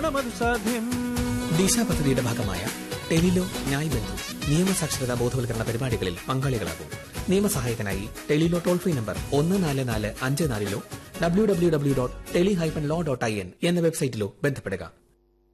മാത്രം അത് സാധ്യം. ദിശ പദ്ധതിയുടെ ഭാഗമായ ടെലിലോ ന്യായ് ബന്ധു നിയമസാക്ഷരതാ ബോധവൽക്കരണ പരിപാടികളിൽ പങ്കാളികളാകും. നിയമസഹായത്തിനായി Tele-Law toll free number 1445 www.teli-law.in എന്ന വെബ്സൈറ്റിലോ ബന്ധപ്പെടുക.